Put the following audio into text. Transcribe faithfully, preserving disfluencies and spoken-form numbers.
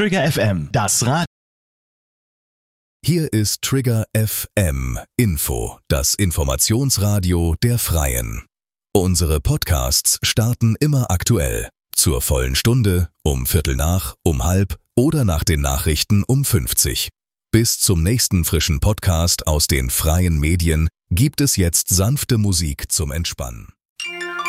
Trigger F M, das Rad. Hier ist Trigger F M Info, das Informationsradio der Freien. Unsere Podcasts starten immer aktuell. Zur vollen Stunde, um Viertel nach, um halb oder nach den Nachrichten um fünfzig. Bis zum nächsten frischen Podcast aus den freien Medien gibt es jetzt sanfte Musik zum Entspannen.